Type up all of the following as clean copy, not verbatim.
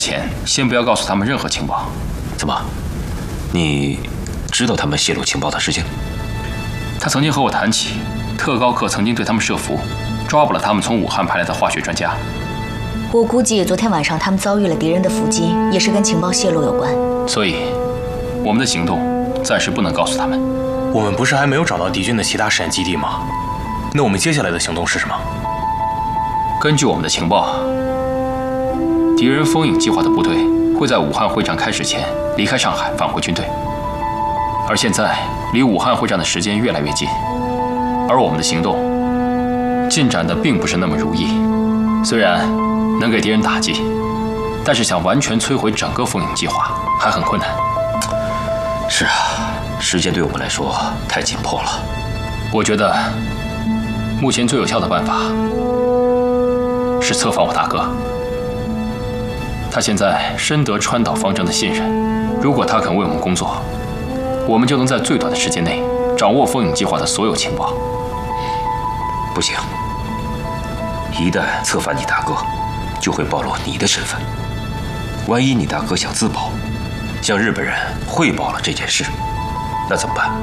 前，先不要告诉他们任何情报。 怎么？你知道他们泄露情报的事情？ 他曾经和我谈起，特高课曾经对他们设伏，抓捕了他们从武汉派来的化学专家。 我估计昨天晚上他们遭遇了敌人的伏击，也是跟情报泄露有关。 所以，我们的行动暂时不能告诉他们。 我们不是还没有找到敌军的其他实验基地吗？那我们接下来的行动是什么？ 根据我们的情报，敌人风影计划的部队会在武汉会战开始前离开上海，返回军队。而现在离武汉会战的时间越来越近，而我们的行动进展的并不是那么如意。虽然能给敌人打击，但是想完全摧毁整个风影计划还很困难。 是啊，时间对我们来说太紧迫了。 我觉得目前最有效的办法是策反我大哥。他现在深得川岛方正的信任，如果他肯为我们工作，我们就能在最短的时间内掌握风影计划的所有情报。 不行，一旦策反你大哥，就会暴露你的身份。万一你大哥想自保，向日本人汇报了这件事，那怎么办？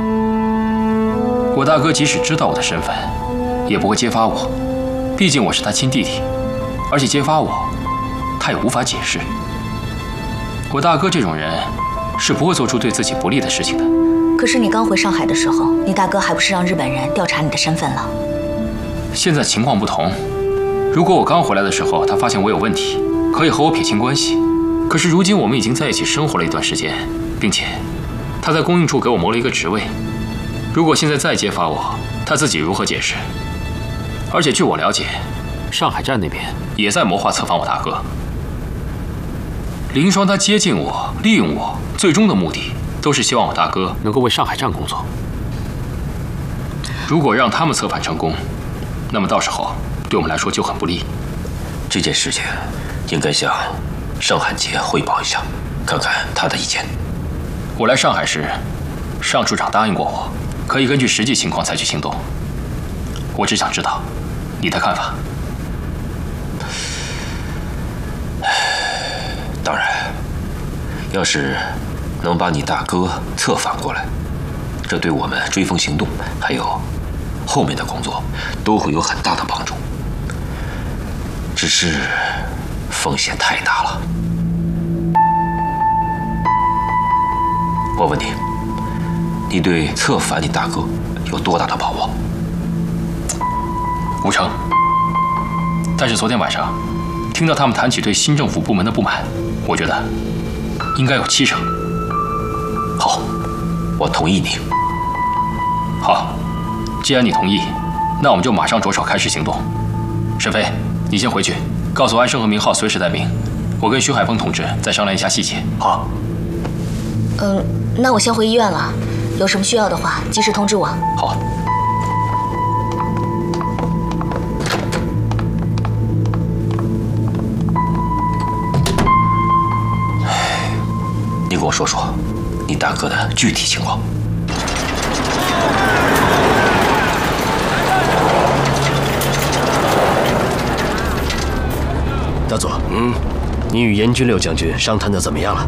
我大哥即使知道我的身份，也不会揭发我，毕竟我是他亲弟弟，而且揭发我，他也无法解释。我大哥这种人是不会做出对自己不利的事情的。 可是你刚回上海的时候，你大哥还不是让日本人调查你的身份了？ 现在情况不同，如果我刚回来的时候，他发现我有问题，可以和我撇清关系。可是如今我们已经在一起生活了一段时间，并且他在供应处给我谋了一个职位。如果现在再揭发我，他自己如何解释？而且据我了解，上海站那边也在谋划策反我大哥。林双他接近我，利用我，最终的目的都是希望我大哥能够为上海站工作。如果让他们策反成功，那么到时候对我们来说就很不利。 这件事情应该向尚汉杰汇报一下，看看他的意见。 我来上海时，尚处长答应过我，可以根据实际情况采取行动。我只想知道你的看法。 当然，要是能把你大哥策反过来，这对我们追风行动还有后面的工作都会有很大的帮助。只是风险太大了。我问你，你对策反你大哥有多大的把握 ？5成。但是昨天晚上听到他们谈起对新政府部门的不满，我觉得应该有7成。 好，我同意你。 好，既然你同意，那我们就马上着手开始行动。沈飞，你先回去，告诉安生和明浩随时待命。我跟徐海峰同志再商量一下细节。 好。 那我先回医院了，有什么需要的话，及时通知我。 好。你跟我说说你大哥的具体情况。 大佐，你与严军六将军商谈的怎么样了？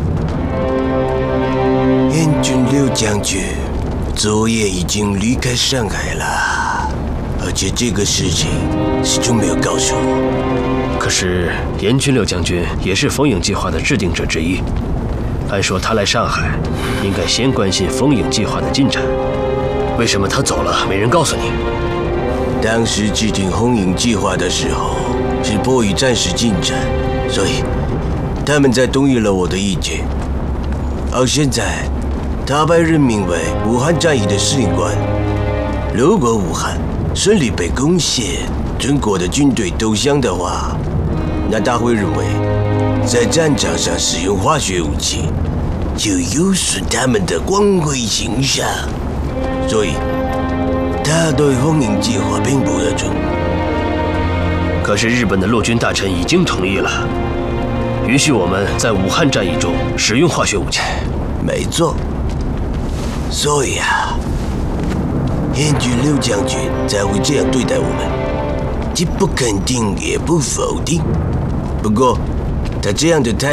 严军六将军昨夜已经离开上海了，而且这个事情始终没有告诉我。 可是严军六将军也是风影计划的制定者之一，按说他来上海应该先关心风影计划的进展，为什么他走了没人告诉你？ 当时制定风影计划的时候是迫于战事进展，所以他们才同意了我的意见。而现在他被任命为武汉战役的司令官，如果武汉顺利被攻陷，中国的军队投降的话，那他会认为在战场上使用化学武器就有损他们的光辉形象，所以他对风影计划并不热衷。 可是日本的陆军大臣已经同意了，允许我们在武汉战役中使用化学武器。 没错，所以严军六将军才会这样对待我们，既不肯定也不否定。不过他这样的态